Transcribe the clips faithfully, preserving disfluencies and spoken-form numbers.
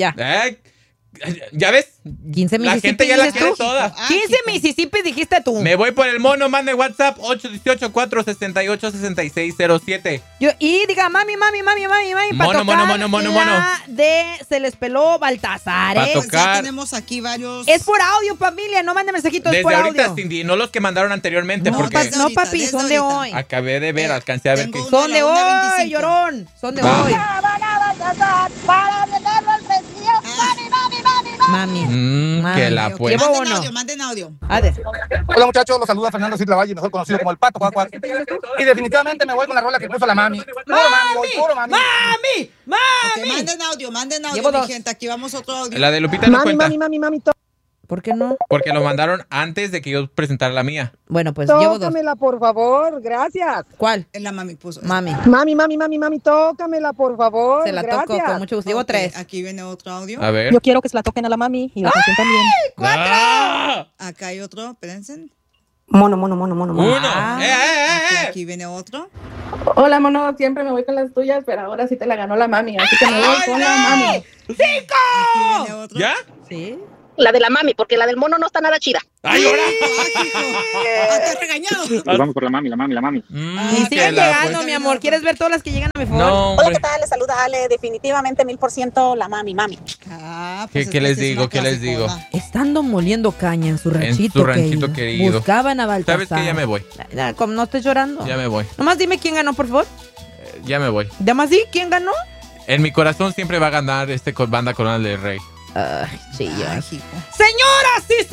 Ya. Eh, ¿Ya ves? quince La Mississippi gente ya la dices quiere tú. toda. quince Mississippi dijiste tú. Me voy por el mono, mande WhatsApp ocho uno ocho, cuatro seis ocho, seis seis cero siete. Yo, y diga, mami, mami, mami, mami, mami, para Mono, tocar mono, mono, mono, mono. la de Se les peló Baltasar, Pa' ¿eh? tocar. Pues ya tenemos aquí varios. Es por audio, familia, no manden mensajitos, es Desde por ahorita, audio. Cindy, no los que mandaron anteriormente, No, porque pa- no, ahorita, papi, desde son de ahorita. hoy. acabé de ver, Eh, alcancé a ver tengo que... una- Son de la una hoy, veinticinco. llorón. Son de Va. hoy. Para meterlo al vestido. Mami, mami, mami, mami. Mami. Mm, Mami, que la ok. pues. Llevo Manden uno. audio, manden audio. A ver. Hola muchachos, los saluda Fernando Silva Valle, mejor conocido como el Pato Cuac Cuac. Y definitivamente me voy con la rola que puso la mami. Puro mami, voy, puro mami. ¡Mami! Ok, ¡Mami! manden audio, manden audio, Llevo mi dos. gente. Aquí vamos otro audio. La de Lupita no cuenta, mami, mami, ¿Por qué no? porque lo mandaron antes de que yo presentara la mía. Bueno, pues llevo dos. tócamela, por favor, gracias. ¿Cuál? En la mami puso. Mami. Mami, mami, mami, mami, tócamela, por favor, Se la gracias. toco con mucho gusto. Llevo Ok, tres. Aquí viene otro audio. A ver. Yo quiero que se la toquen a la mami y la canción también. ¡Cuatro! Acá hay otro, espérense. Mono, mono, mono, mono, mono. ¡Uno! Ah. ¡Eh, eh, Aquí, eh, eh! aquí viene otro. Hola, mono, siempre me voy con las tuyas, pero ahora sí te la ganó la mami, así que me voy con la mami. Aquí viene otro. ¿Ya? Sí. La de la mami, porque la del mono no está nada chida. ¡Ay, ahora! ¡Ay, hijo! ¡Ah, te has regañado! Nos vamos por la mami, la mami, la mami. Mm, Y que siguen la llegando, pues. mi amor. ¿Quieres ver todas las que llegan a mi favor? No, Hola, hombre. ¿qué tal? Les saluda Ale, definitivamente mil por ciento la mami, mami. Ah, ¿Qué- pues qué esta les sí es digo? una ¿Qué les clasicona. digo? Estando moliendo caña en su ranchito, su ranchito querido. buscaban a Baltasar. ¿Sabes qué? Ya me voy. Ya, como no estés llorando. Ya me voy. Nomás dime quién ganó, por favor. Eh, Ya me voy. Nomás di quién ganó. En mi corazón siempre va a ganar este con banda Coronel del Rey. Ay, sí, ya. Ay, hijo. Señoras y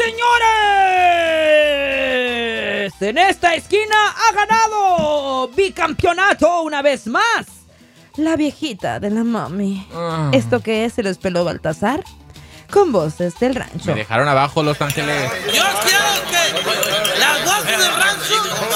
señores, en esta esquina ha ganado bicampeonato una vez más la viejita de la mami. Ah. ¿Esto qué es? Se los peló Baltasar con voces del rancho. Me dejaron abajo Los Ángeles. Yo quiero que las voces del rancho